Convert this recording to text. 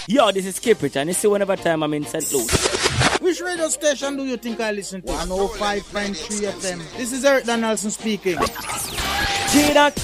Yo, this is Skip Rich, and you see whenever time I'm in St. Louis. Which radio station do you think I listen to? 105.3 FM. This is Eric Donaldson speaking. G-Doc,